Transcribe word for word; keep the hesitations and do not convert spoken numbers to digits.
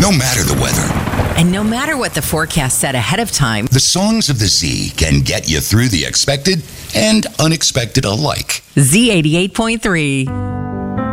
No matter the weather. And no matter what the forecast said ahead of time, the songs of the Z can get you through the expected and unexpected alike. Z eighty-eight point three.